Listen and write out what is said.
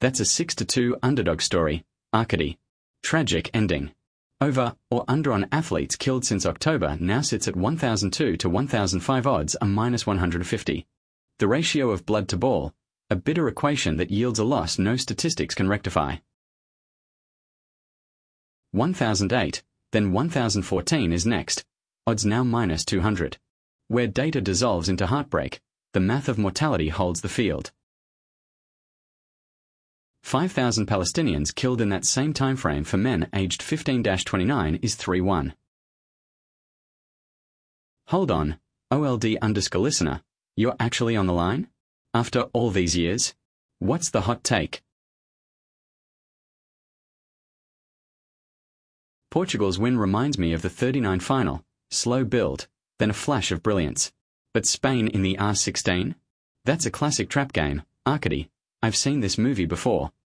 That's a 6-2 underdog story. Arcady. Tragic ending. Over or under on athletes killed since October now sits at 1,002 to 1,005 odds are minus 150. The ratio of blood to ball, a bitter equation that yields a loss no statistics can rectify. 1,008, then 1,014 is next. Odds now minus 200. Where data dissolves into heartbreak, the math of mortality holds the field. 5,000 Palestinians killed in that same time frame for men aged 15-29 is 3-1. Hold on, OLD_listener, you're actually on the line? After all these years? What's the hot take? Portugal's win reminds me of the 39 final, slow build, then a flash of brilliance. But Spain in the R16? That's a classic trap game, Arcady. I've seen this movie before.